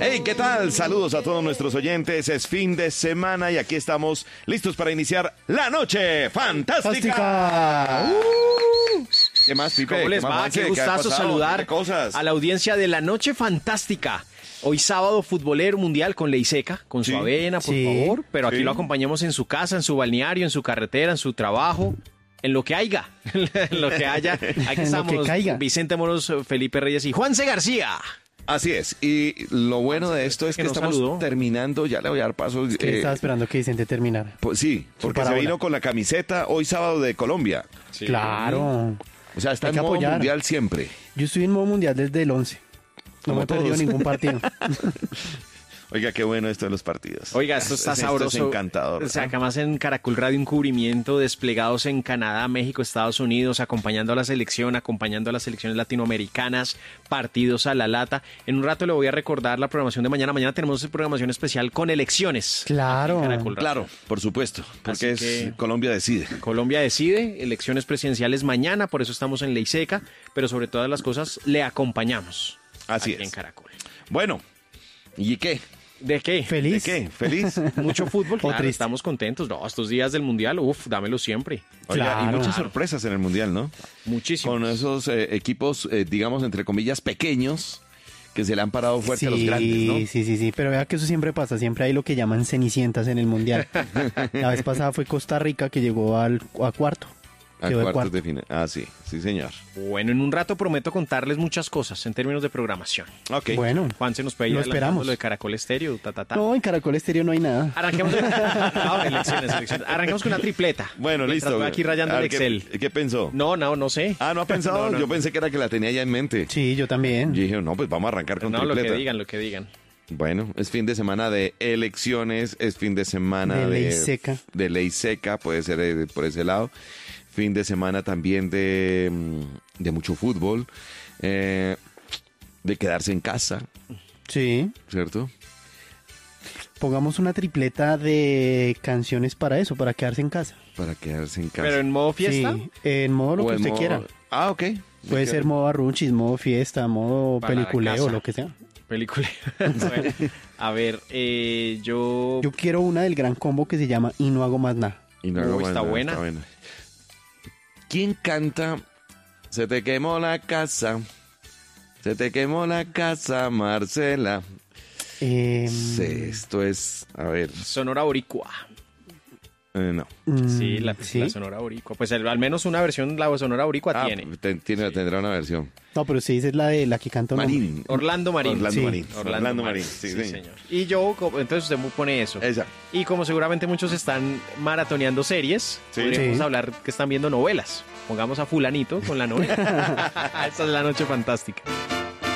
Hey, ¿qué tal? Saludos a todos nuestros oyentes. Es fin de semana y aquí estamos listos para iniciar la noche fantástica. ¿Qué más, Pipe? ¿Cómo les va? Qué gustazo saludar a la audiencia de la noche fantástica. Hoy sábado futbolero mundial con ley seca, con su avena, por favor. Pero aquí lo acompañamos en su casa, en su balneario, en su carretera, en su trabajo. En lo que haya, en lo que haya. Aquí estamos, Vicente Moros, Felipe Reyes y Juanse García. Así es, y lo bueno de esto es que estamos terminando, ya le voy a dar paso. Estaba esperando que Vicente terminara. Pues sí, porque se vino con la camiseta hoy sábado de Colombia. Sí. Claro. O sea, está en modo mundial siempre. Yo estoy en modo mundial desde el 11. No me he perdido ningún partido. Oiga, qué bueno esto de los partidos. Oiga, esto está sabroso. Esto es encantador. O sea, acá más en Caracol Radio un cubrimiento, desplegados en Canadá, México, Estados Unidos, acompañando a la selección, acompañando a las selecciones latinoamericanas, partidos a la lata. En un rato le voy a recordar la programación de mañana. Mañana tenemos programación especial con elecciones. Claro. Claro, por supuesto, porque es Colombia decide. Colombia decide, elecciones presidenciales mañana, por eso estamos en ley seca, pero sobre todas las cosas le acompañamos. Así aquí es. En Caracol. Bueno, ¿y qué? ¿De qué? ¿Feliz? ¿De qué? ¿Feliz? Mucho fútbol, claro, triste. estamos contentos. No, estos días del Mundial, dámelo siempre. Oiga, Claro. y muchas sorpresas en el Mundial, ¿no? Muchísimo. Con esos equipos, digamos, entre comillas, pequeños, que se le han parado fuerte a los grandes, ¿no? Sí, pero vea que eso siempre pasa, siempre hay lo que llaman cenicientas en el Mundial. La vez pasada fue Costa Rica que llegó a cuarto. A cuartos de final. Ah, sí, señor. Bueno, en un rato prometo contarles muchas cosas en términos de programación. Ok. Bueno, Juan se nos puede ir lo esperamos. lo de Caracol Estéreo, No, en Caracol Estéreo no hay nada. Arranquemos elecciones. Arranquemos con una tripleta. Bueno, Mientras listo. voy aquí rayando el Excel. ¿Qué pensó? No sé. Ah, ¿no ha pensado? No. Yo pensé que era que la tenía ya en mente. Sí, yo también. Yo dije, no, pues vamos a arrancar con tripleta. Lo que digan. Bueno, es fin de semana de elecciones, es fin de semana De ley seca. De ley seca, puede ser por ese lado. Fin de semana también de mucho fútbol, de quedarse en casa, Sí. ¿cierto? Pongamos una tripleta de canciones para eso, para quedarse en casa. Para quedarse en casa. ¿Pero en modo fiesta? Sí, en modo lo O que en usted modo- quiera. Ah, ok. Puede ser modo arrunchis, modo fiesta, modo Para la peliculeo, casa. lo que sea. Película. Bueno, a ver, yo... Yo quiero una del gran combo que se llama Y no hago más nada. Y no hago más está nada, buena. ¿Quién canta? Se te quemó la casa. Se te quemó la casa, Marcela. Sí, esto es, a ver, Sonora Boricua. no. Sí, la Sonora Boricua. Pues al menos una versión la Sonora Boricua tiene. Tendrá una versión. No, pero sí, esa es la de la que canta Marín. Orlando Marín. Orlando Sí. Marín. Orlando Marín. Sí, Sí, señor. señor. Y yo, entonces usted pone eso. Esa. Y como seguramente muchos están maratoneando series, Sí. podríamos Sí. hablar que están viendo novelas. Pongamos a fulanito con la novela. Esta es la noche fantástica.